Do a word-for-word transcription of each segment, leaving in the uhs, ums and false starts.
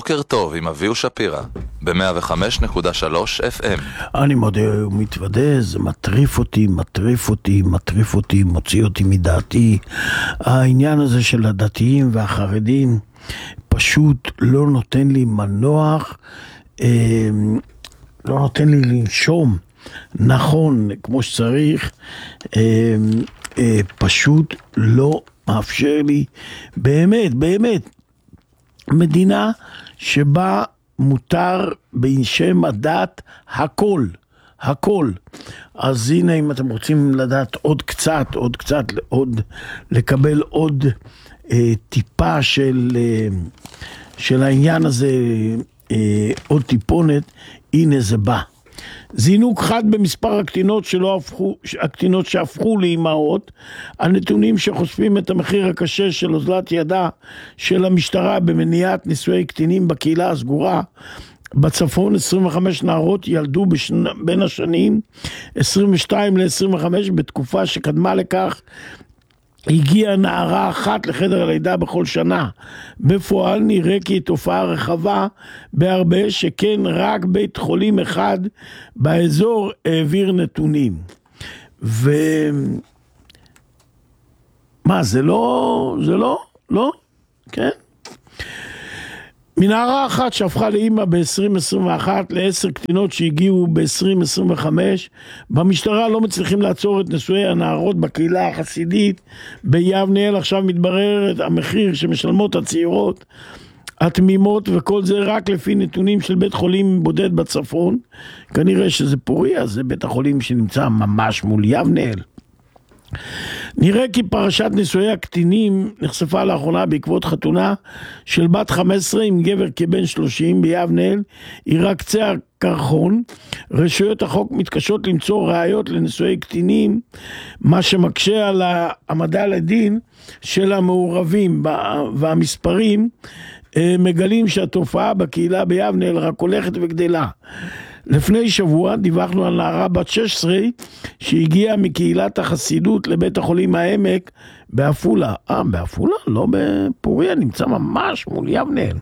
בוקר טוב עם אביהו שפירא, ב-מאה וחמש נקודה שלוש אף אם. אני מודה ומתוודה, זה מטריף אותי, מטריף אותי, מטריף אותי, מוציא אותי מדעתי. העניין הזה של הדתיים והחרדים פשוט לא נותן לי מנוח, אה, לא נותן לי לנשום נכון כמו שצריך, אה, אה, פשוט לא מאפשר לי, באמת, באמת, מדינה שבה מותר בשם הדת הכל, הכל. אז הנה, אם אתם רוצים לדעת עוד קצת, עוד קצת, עוד, לקבל עוד אה, טיפה של, אה, של העניין הזה, אה, עוד טיפונת, הנה זה בא. זינוק חד במספר הקטינות שלא הפכו, הקטינות שהפכו לאימהות, הנתונים שחושפים את המחיר הקשה של אוזלת ידה של המשטרה במניעת נישואי קטינים בקהילה הסגורה. בצפון עשרים וחמש נערות ילדו בשנה, בין השנים עשרים ושתיים ל-עשרים וחמש, בתקופה שקדמה לכך הגיעה נערה אחת לחדר הלידה בכל שנה. בפועל נראה כי תופעה רחבה בהרבה, שכן רק בית חולים אחד באזור העביר נתונים. ומה, זה לא, זה לא, לא, כן? מנערה אחת שהפכה לאמא ב-עשרים עשרים ואחת לעשר קטינות שהגיעו ב-עשרים עשרים וחמש, במשטרה לא מצליחים לעצור את נישואי הנערות בקהילה החסידית ביבנאל. עכשיו מתברר את המחיר שמשלמות הצעירות התמימות, וכל זה רק לפי נתונים של בית חולים בודד בצפון. כנראה שזה פוריה, זה בית החולים שנמצא ממש מול יבנאל. נראה כי פרשת נישואי הקטינים נחשפה לאחרונה בעקבות חתונה של בת חמש עשרה עם גבר כבן שלושים ביבנאל. היא רק קצה הקרחון. רשויות החוק מתקשות למצוא ראיות לנישואי קטינים, מה שמקשה על העמדה לדין של המעורבים, והמספרים מגלים שהתופעה בקהילה ביבנאל רק הולכת וגדלה. לפני שבוע דיווחנו על נערה בת שש עשרה שהגיעה מקהילת החסידות לבית החולים העמק באפולה. אה, באפולה? לא בפוריה, נמצא ממש מול יבנאל.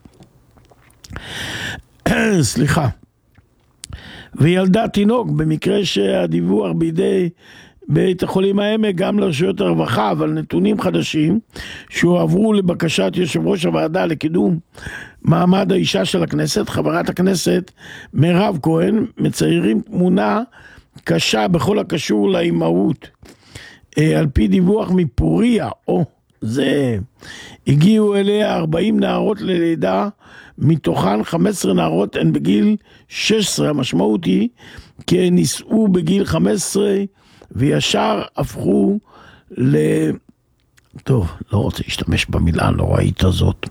סליחה. וילדה תינוק, במקרה שהדיווח בידי בית החולים העמק גם לרשויות הרווחה, אבל נתונים חדשים שהועברו לבקשת יושב ראש הוועדה לקידום מעמד האישה של הכנסת, חברת הכנסת מירב כהן, מציירים תמונה קשה בכל הקשור לאימהות. על פי דיווח מפוריה, או זה, הגיעו אליה ארבעים נערות ללידה, מתוכן חמש עשרה נערות הן בגיל שש עשרה. המשמעות היא כי הן נישאו בגיל חמש עשרה וישר הפכו ל... טוב, לא רוצה להשתמש במילה הנוראית הזאת.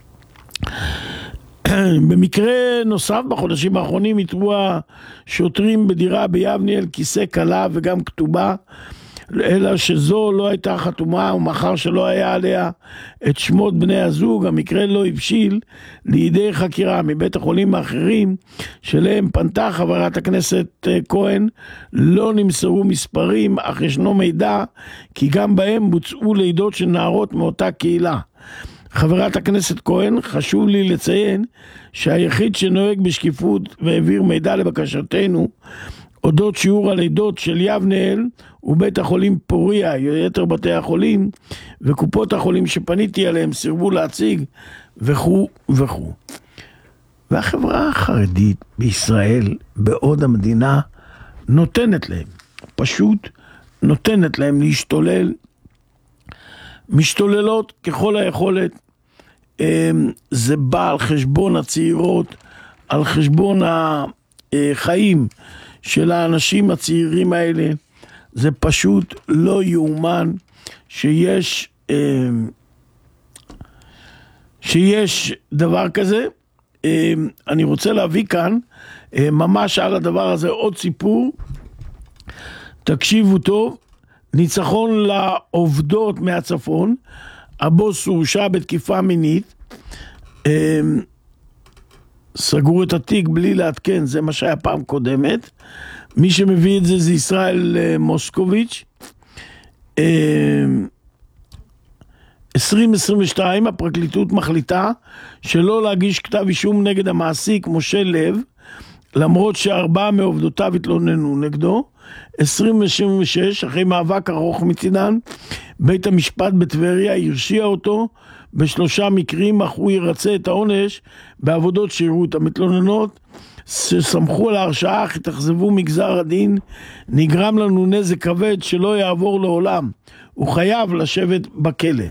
במקרה נוסף בחודשים האחרונים התרו שוטרים בדירה ביבנאל כיסא כלה וגם כתובה, אלא שזו לא הייתה חתומה, ומאחר שלא היה עליה את שמות בני הזוג, המקרה לא הבשיל לידי חקירה. מבית החולים האחרים שלהם פנתה חברת הכנסת כהן לא נמסרו מספרים, אך ישנו מידע כי גם בהם בוצעו לידות של נערות מאותה קהילה. חברת הכנסת כהן, חשוב לי לציין שהיחיד שנוהג בשקיפות והעביר מידע לבקשתנו אודות שיעור הלידות של יבנאל ובית החולים פוריה. יתר בתי החולים וקופות החולים שפניתי עליהם סירבו להציג וכו' וכו'. והחברה החרדית בישראל, בעוד המדינה נותנת להם, פשוט נותנת להם להשתולל, משתוללות ככל היכולת. זה בא על חשבון הצעירות, על חשבון החיים של האנשים הצעירים האלה. זה פשוט לא יאומן שיש שיש דבר כזה. אני רוצה להביא כאן ממש על הדבר הזה עוד סיפור, תקשיבו טוב. ניצחון לעובדות מהצפון, הבוס הורשע בתקיפה מינית, סגרו את התיק בלי לעדכן, זה מה שהיה פעם קודמת. מי שמביא את זה זה ישראל מוסקוביץ'. עשרים עשרים ושתיים הפרקליטות מחליטה שלא להגיש כתב אישום נגד המעסיק משה לב, למרות שארבעה מעובדותיו התלוננו נגדו. עשרים עשרים ושש, אחרי מאבק ארוך מצדן, בית המשפט בטבריה הרשיע אותו בשלושה מקרים, אך הוא ירצה את העונש בעבודות שירות. המתלוננות שסמכו על ההרשעה אך התאכזבו מגזר הדין, נגרם לנו נזק כבד שלא יעבור לעולם, הוא חייב לשבת בכלא.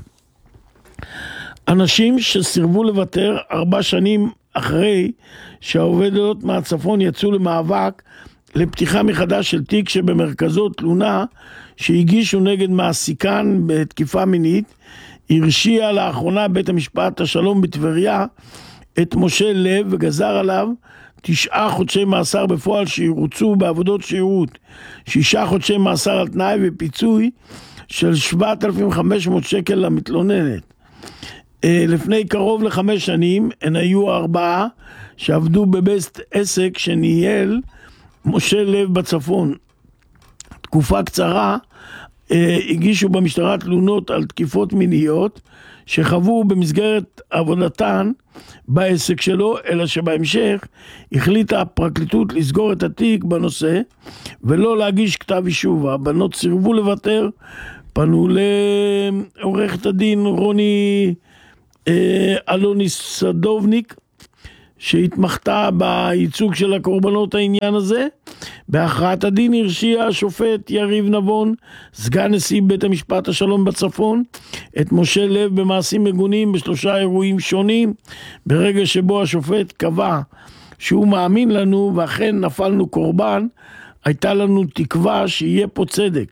אנשים שסירבו לוותר ארבע שנים אחרי שהעובדות מהצפון יצאו למאבק לפתיחה מחדש של תיק שבמרכזו תלונה שהגישו נגד מעסיקן בתקיפה מינית, הרשיע לאחרונה בית המשפט השלום בטבריה את משה לב וגזר עליו תשעה חודשי מאסר בפועל שירוצו בעבודות שירות, שישה חודשי מאסר על תנאי ופיצוי של שבעת אלפים וחמש מאות שקל למתלוננת. לפני קרוב לחמש שנים הן היו ארבעה שעבדו בבית עסק שניהל משה לב בצפון. תקופה קצרה הגישו במשטרה תלונות על תקיפות מיניות שחוו במסגרת עבודתן בעסק שלו, אלא שבהמשך החליטה הפרקליטות לסגור את התיק בנושא ולא להגיש כתב אישום. הבנות סירבו לוותר, פנו לעורכת הדין רוני אלוני סדובניק שהתמחתה בייצוג של הקורבנות העניין הזה. בהכרעת הדין הרשיע השופט יריב נבון, סגן נשיא בית המשפט השלום בצפון, את משה לב במעשים מגונים בשלושה אירועים שונים. ברגע שבו השופט קבע שהוא מאמין לנו ואכן נפלנו קורבן, הייתה לנו תקווה שיהיה פה צדק.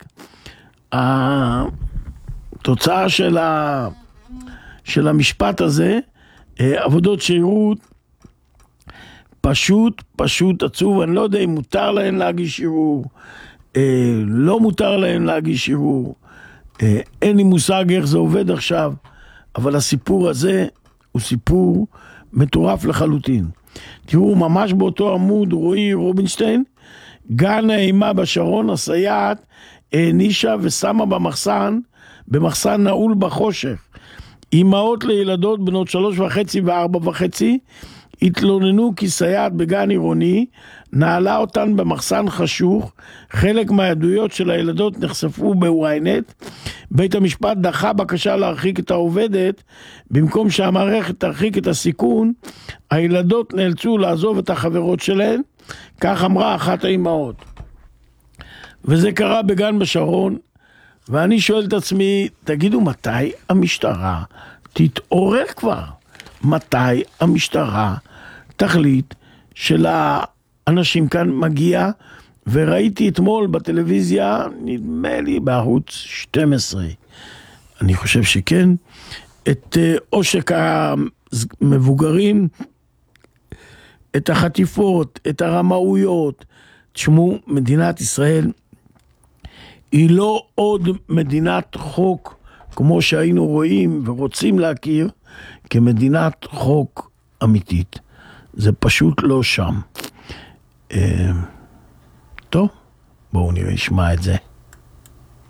התוצאה של, ה... של המשפט הזה, עבודות שירות, פשוט, פשוט עצוב. אני לא יודע אם מותר להם להגיש ערעור, אה, לא מותר להם להגיש ערעור, אה, אין לי מושג איך זה עובד עכשיו, אבל הסיפור הזה הוא סיפור מטורף לחלוטין. תראו, ממש באותו עמוד רועי רובינשטיין, גן האימה בשרון, הסייעת הענישה ושמה במחסן, במחסן נעול בחושך. אמהות לילדות בנות שלוש וחצי וארבע וחצי, התלוננו כי סייעת בגן עירוני נעלה אותן במחסן חשוך. חלק מהעדויות של הילדות נחשפו בוויינט. בית המשפט דחה בקשה להרחיק את העובדת, במקום שהמערכת תרחיק את הסיכון, הילדות נאלצו לעזוב את החברות שלהן, כך אמרה אחת האימהות. וזה קרה בגן בשרון, ואני שואל את עצמי, תגידו, מתי המשטרה תתעורר כבר? מתי המשטרה תחליט שלאנשים כאן מגיע? וראיתי אתמול בטלוויזיה, נדמה לי בערוץ שתים עשרה, אני חושב שכן, את עושק המבוגרים, את החטיפות, את הרמאויות. תשמעו, מדינת ישראל היא לא עוד מדינת חוק כמו שהיינו רואים ורוצים להכיר, כמדינת חוק אמיתית. זה פשוט לא שם. טוב, בואו נראה, נשמע את זה.